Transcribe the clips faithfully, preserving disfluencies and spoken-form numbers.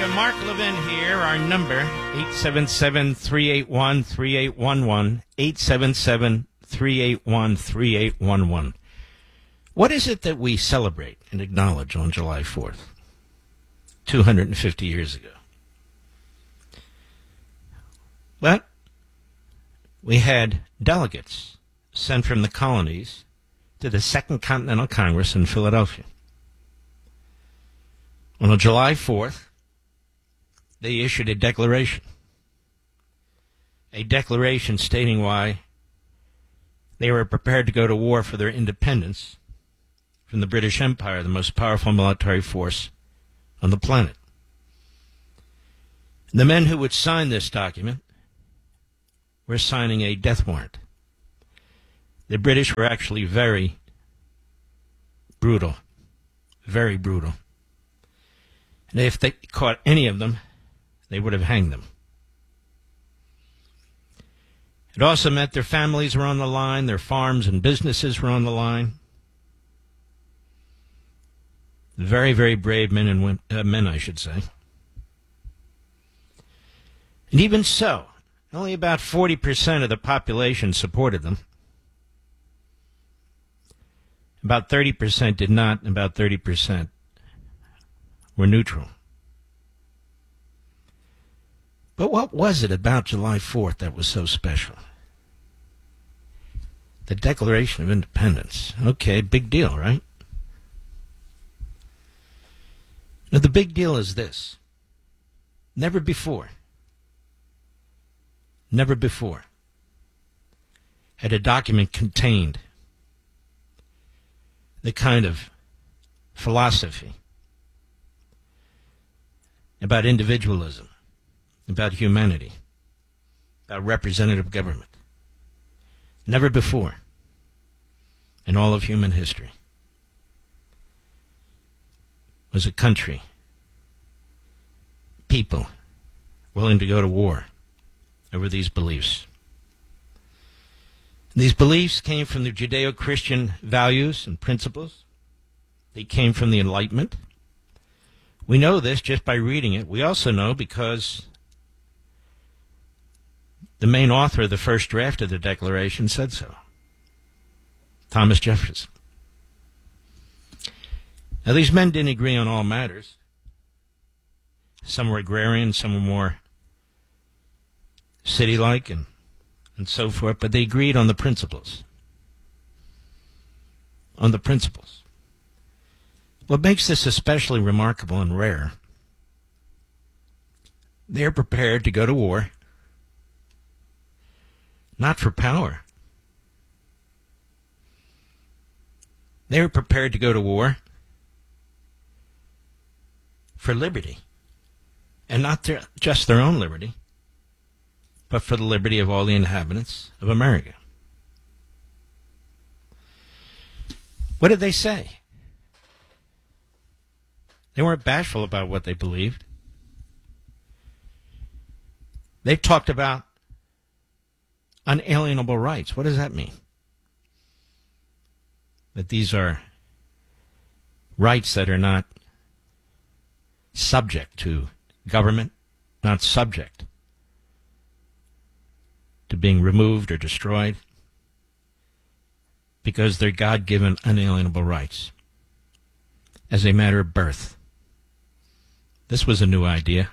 Mark Levin here. Our number, eight seven seven, three eight one, three eight one one, eight seven seven, three eight one, three eight one one. What is it that we celebrate and acknowledge on July fourth, two hundred fifty years ago? Well, we had delegates sent from the colonies to the Second Continental Congress in Philadelphia. On July fourth, they issued a declaration. A declaration stating why they were prepared to go to war for their independence from the British Empire, the most powerful military force on the planet. The men who would sign this document were signing a death warrant. The British were actually very brutal, very brutal. And if they caught any of them, they would have hanged them. It also meant their families were on the line, their farms and businesses were on the line. Very, very brave men and women, uh, men, I should say. And even so, only about forty percent of the population supported them. About thirty percent did not, and about thirty percent were neutral. But what was it about July fourth that was so special? The Declaration of Independence. Okay, big deal, right? Now, the big deal is this. Never before, never before had a document contained the kind of philosophy about individualism, about humanity, about representative government. Never before in all of human history was a country, people willing to go to war over these beliefs. These beliefs came from the Judeo-Christian values and principles. They came from the Enlightenment. We know this just by reading it. We also know because the main author of the first draft of the Declaration said so, Thomas Jefferson. Now, these men didn't agree on all matters. Some were agrarian, some were more city-like and, and so forth, but they agreed on the principles. On the principles. What makes this especially remarkable and rare, they're prepared to go to war, not for power. They were prepared to go to war for liberty, and not their, just their own liberty, but for the liberty of all the inhabitants of America. What did they say? They weren't bashful about what they believed. They talked about unalienable rights. What does that mean? That these are rights that are not subject to government, not subject to being removed or destroyed, because they're God-given unalienable rights as a matter of birth. This was a new idea.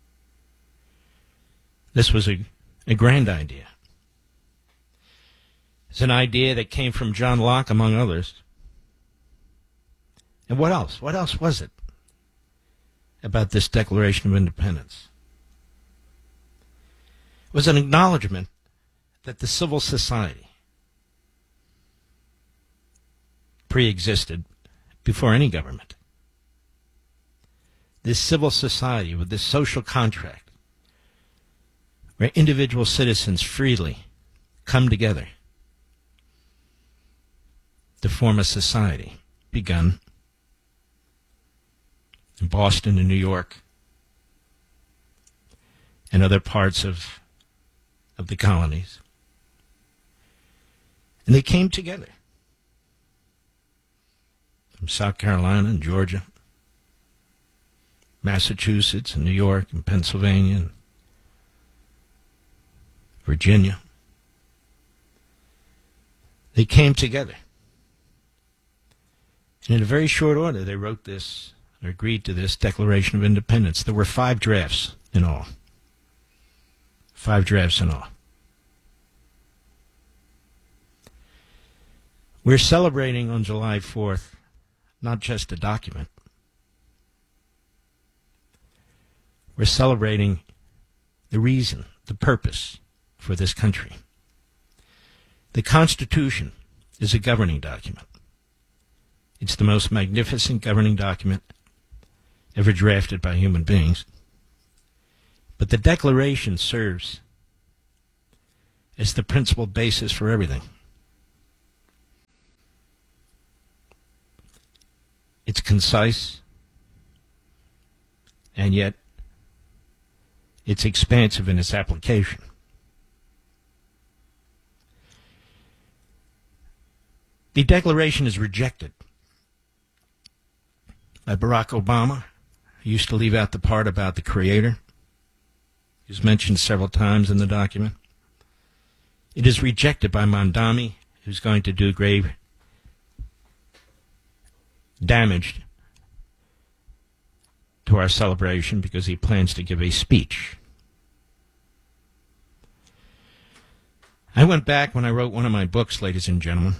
This was a, a grand idea. It's an idea that came from John Locke, among others. And what else? What else was it about this Declaration of Independence? It was an acknowledgement that the civil society pre-existed before any government. This civil society with this social contract where individual citizens freely come together to form a society begun in Boston and New York and other parts of, of the colonies. And they came together from South Carolina and Georgia, Massachusetts and New York and Pennsylvania and Virginia. They came together. And in a very short order, they wrote this, or agreed to this Declaration of Independence. There were five drafts in all. Five drafts in all. We're celebrating on July fourth not just a document. We're celebrating the reason, the purpose for this country. The Constitution is a governing document. It's the most magnificent governing document ever drafted by human beings. But the Declaration serves as the principal basis for everything. It's concise, and yet it's expansive in its application. The Declaration is rejected by Barack Obama. He used to leave out the part about the Creator. It's mentioned several times in the document. It is rejected by Mondami, who's going to do grave damage to our celebration because he plans to give a speech. I went back when I wrote one of my books, ladies and gentlemen,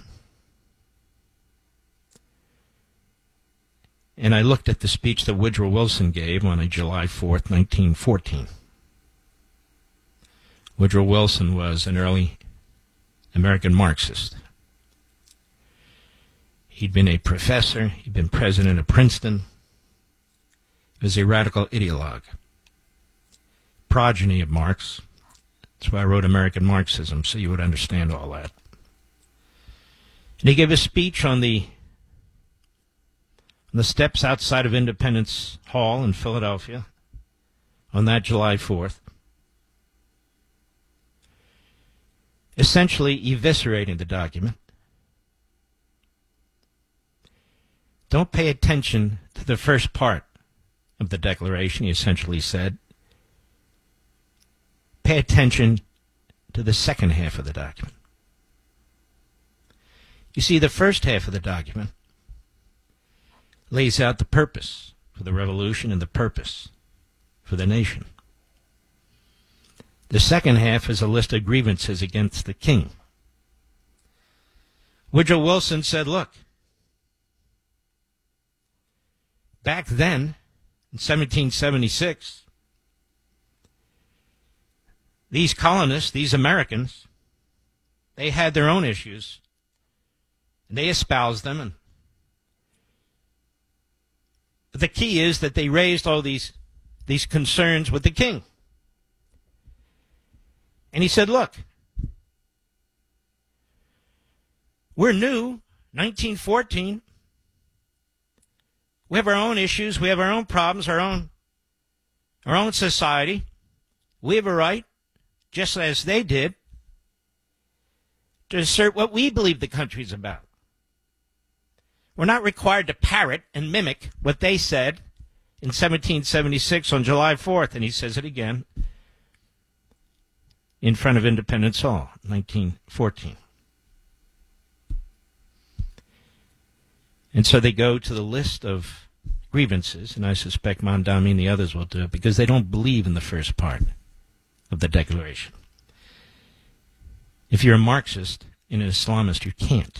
and I looked at the speech that Woodrow Wilson gave on a July fourth, nineteen fourteen. Woodrow Wilson was an early American Marxist. He'd been a professor. He'd been president of Princeton. He was a radical ideologue, progeny of Marx. That's why I wrote American Marxism, so you would understand all that. And he gave a speech on the on the steps outside of Independence Hall in Philadelphia on that July fourth, essentially eviscerating the document. Don't pay attention to the first part of the Declaration, he essentially said. Pay attention to the second half of the document. You see, the first half of the document lays out the purpose for the revolution and the purpose for the nation. The second half is a list of grievances against the king. Woodrow Wilson said, look, back then, in seventeen seventy-six, these colonists, these Americans, they had their own issues, and they espoused them. And but the key is that they raised all these, these concerns with the king. And he said, look, we're new, nineteen fourteen. We have our own issues. We have our own problems, our own, our own society. We have a right, just as they did, to assert what we believe the country's about. We're not required to parrot and mimic what they said in seventeen seventy-six on July fourth, and he says it again in front of Independence Hall, nineteen fourteen. And so they go to the list of grievances, and I suspect Mondami and the others will do it because they don't believe in the first part of the Declaration. If you're a Marxist and an Islamist, you can't.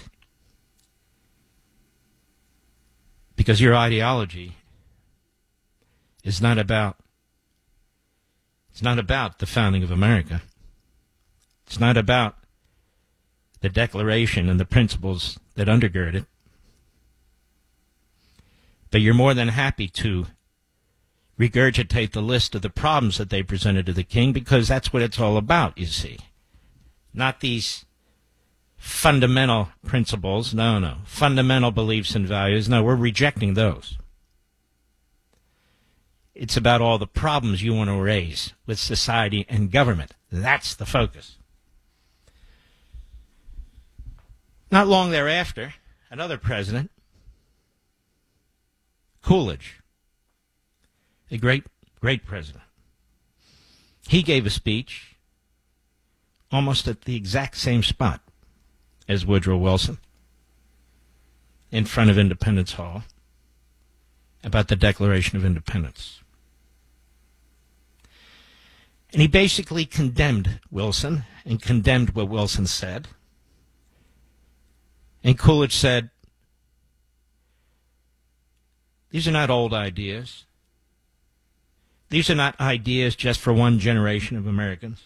Because your ideology is not about, it's not about the founding of America. It's not about the Declaration and the principles that undergird it. But you're more than happy to regurgitate the list of the problems that they presented to the king because that's what it's all about, you see. Not these fundamental principles. No, no. Fundamental beliefs and values. No, we're rejecting those. It's about all the problems you want to raise with society and government. That's the focus. Not long thereafter, another president, Coolidge, a great, great president. He gave a speech almost at the exact same spot as Woodrow Wilson in front of Independence Hall about the Declaration of Independence. And he basically condemned Wilson and condemned what Wilson said. And Coolidge said, these are not old ideas. These are not ideas just for one generation of Americans.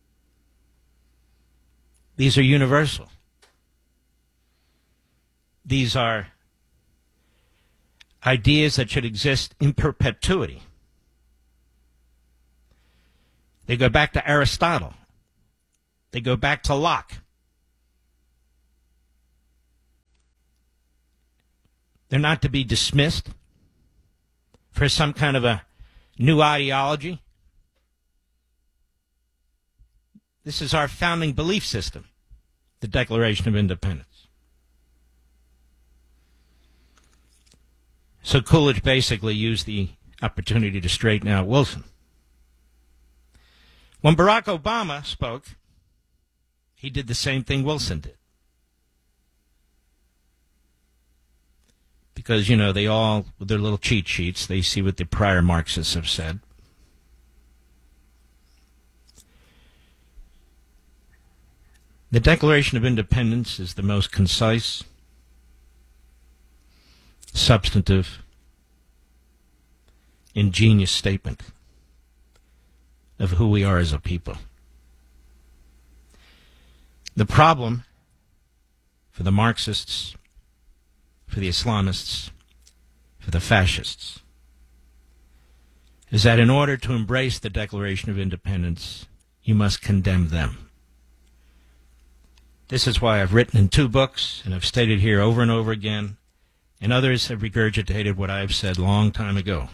These are universal. These are ideas that should exist in perpetuity. They go back to Aristotle. They go back to Locke. They're not to be dismissed for some kind of a new ideology. This is our founding belief system, the Declaration of Independence. So Coolidge basically used the opportunity to straighten out Wilson. When Barack Obama spoke, he did the same thing Wilson did. Because, you know, they all, with their little cheat sheets, they see what the prior Marxists have said. The Declaration of Independence is the most concise, substantive, ingenious statement of who we are as a people. The problem for the Marxists, for the Islamists, for the fascists, is that in order to embrace the Declaration of Independence, you must condemn them. This is why I've written in two books, and I've stated here over and over again, and others have regurgitated what I have said a long time ago,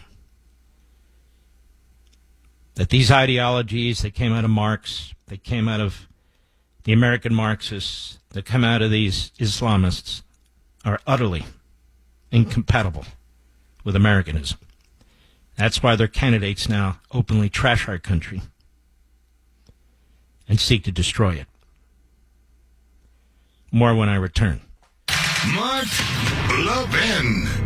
that these ideologies that came out of Marx, that came out of the American Marxists, that come out of these Islamists, are utterly incompatible with Americanism. That's why their candidates now openly trash our country and seek to destroy it. More when I return. Mark Levin.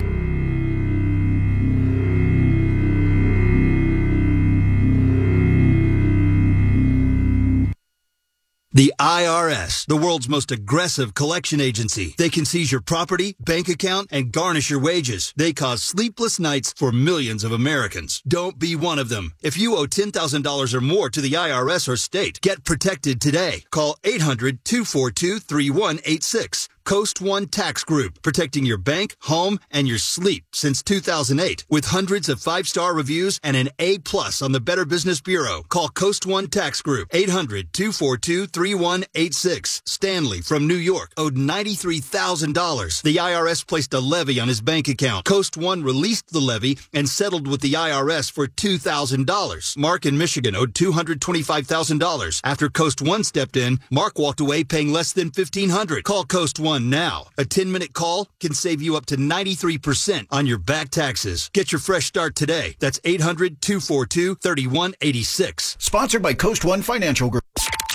The I R S, the world's most aggressive collection agency. They can seize your property, bank account, and garnish your wages. They cause sleepless nights for millions of Americans. Don't be one of them. If you owe ten thousand dollars or more to the I R S or state, get protected today. Call eight hundred, two four two, three one eight six. Coast One Tax Group, protecting your bank, home, and your sleep since two thousand eight. With hundreds of five-star reviews and an A plus on the Better Business Bureau. Call Coast One Tax Group, eight hundred, two four two, three one eight six. Stanley from New York owed ninety-three thousand dollars. The I R S placed a levy on his bank account. Coast One released the levy and settled with the I R S for two thousand dollars. Mark in Michigan owed two hundred twenty-five thousand dollars. After Coast One stepped in, Mark walked away paying less than fifteen hundred dollars. Call Coast One now. A ten-minute call can save you up to ninety-three percent on your back taxes. Get your fresh start today. That's eight hundred, two four two, three one eight six. Sponsored by Coast One Financial Group.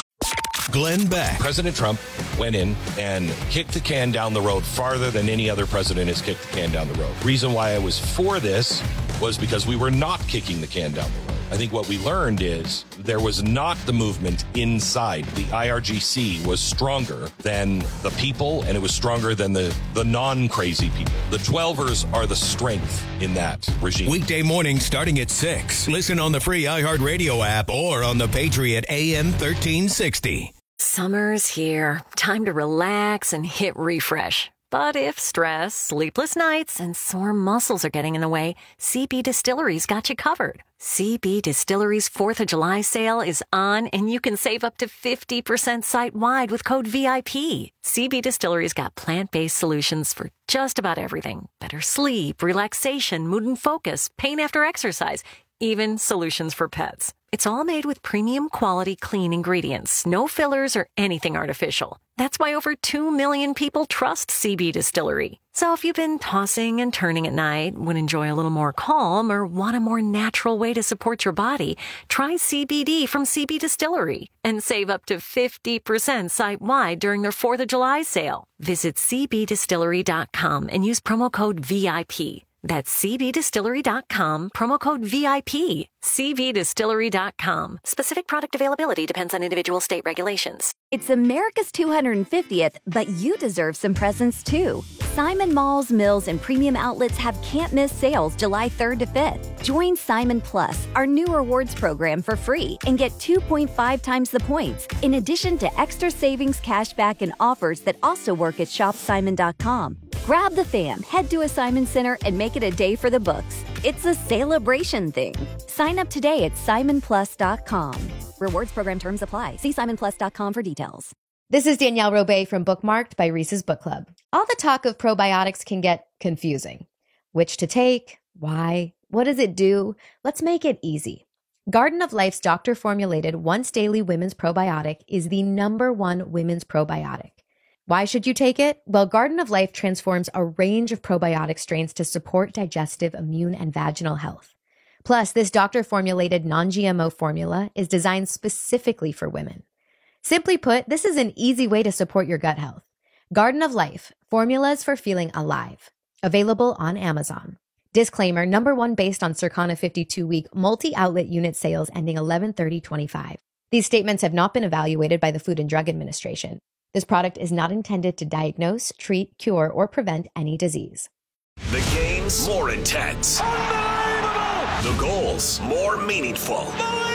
Glenn Beck. President Trump went in and kicked the can down the road farther than any other president has kicked the can down the road. Reason why I was for this was because we were not kicking the can down the road. I think what we learned is there was not the movement inside. The I R G C was stronger than the people, and it was stronger than the, the non-crazy people. The twelvers are the strength in that regime. Weekday morning starting at six. Listen on the free iHeartRadio app or on the Patriot A M thirteen sixty. Summer's here. Time to relax and hit refresh. But if stress, sleepless nights, and sore muscles are getting in the way, C B Distillery's got you covered. C B Distillery's fourth of July sale is on, and you can save up to fifty percent site-wide with code V I P. C B Distillery's got plant-based solutions for just about everything. Better sleep, relaxation, mood and focus, pain after exercise, even solutions for pets. It's all made with premium quality clean ingredients, no fillers or anything artificial. That's why over two million people trust C B Distillery. So if you've been tossing and turning at night, would enjoy a little more calm, or want a more natural way to support your body, try C B D from C B Distillery and save up to fifty percent site-wide during their fourth of July sale. Visit c b distillery dot com and use promo code V I P. That's c b distillery dot com, promo code V I P. c b distillery dot com. Specific product availability depends on individual state regulations. It's America's two hundred fiftieth, but you deserve some presents too. Simon Malls, Mills, and premium outlets have can't-miss sales July third to fifth. Join Simon Plus, our new rewards program, for free and get two point five times the points, in addition to extra savings, cashback, and offers that also work at shop simon dot com. Grab the fam, head to a Simon Center, and make it a day for the books. It's a celebration thing. Sign up today at simon plus dot com. Rewards program terms apply. See simon plus dot com for details. This is Danielle Robay from Bookmarked by Reese's Book Club. All the talk of probiotics can get confusing. Which to take? Why? What does it do? Let's make it easy. Garden of Life's doctor-formulated once-daily women's probiotic is the number one women's probiotic. Why should you take it? Well, Garden of Life transforms a range of probiotic strains to support digestive, immune, and vaginal health. Plus, this doctor-formulated non-G M O formula is designed specifically for women. Simply put, this is an easy way to support your gut health. Garden of Life, formulas for feeling alive. Available on Amazon. Disclaimer, number one based on Circana fifty-two week multi-outlet unit sales ending eleven thirty twenty-five. These statements have not been evaluated by the Food and Drug Administration. This product is not intended to diagnose, treat, cure, or prevent any disease. The games more intense. The goals more meaningful.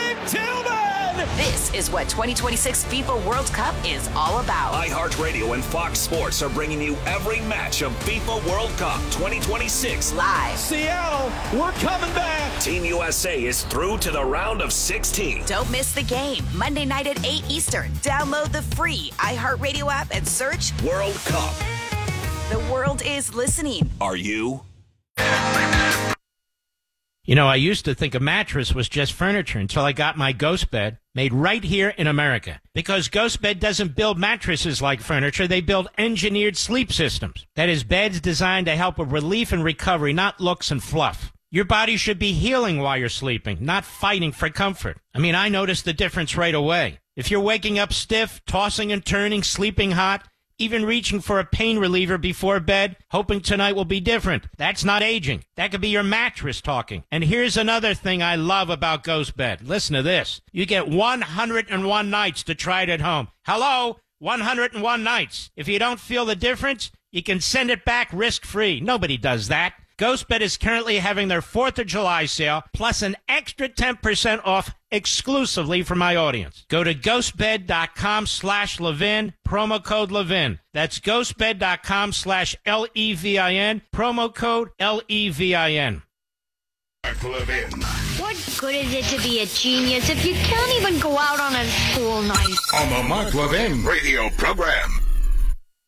This is what twenty twenty-six FIFA World Cup is all about. iHeartRadio and Fox Sports are bringing you every match of FIFA World Cup twenty twenty-six live. Seattle, we're coming back. Team U S A is through to the round of sixteen. Don't miss the game. Monday night at eight Eastern. Download the free iHeartRadio app and search World Cup. The world is listening. Are you? You know, I used to think a mattress was just furniture until I got my Ghost Bed made right here in America. Because Ghost Bed doesn't build mattresses like furniture, they build engineered sleep systems. That is, beds designed to help with relief and recovery, not looks and fluff. Your body should be healing while you're sleeping, not fighting for comfort. I mean, I noticed the difference right away. If you're waking up stiff, tossing and turning, sleeping hot, even reaching for a pain reliever before bed, hoping tonight will be different. That's not aging. That could be your mattress talking. And here's another thing I love about Ghost Bed. Listen to this. You get one hundred one nights to try it at home. Hello? one hundred one nights. If you don't feel the difference, you can send it back risk-free. Nobody does that. GhostBed is currently having their fourth of July sale, plus an extra ten percent off exclusively for my audience. Go to ghostbed.com slash Levin, promo code Levin. That's ghostbed.com slash L E V I N, promo code L E V I N. Levin. What good is it to be a genius if you can't even go out on a school night? On the Mark Levin radio program.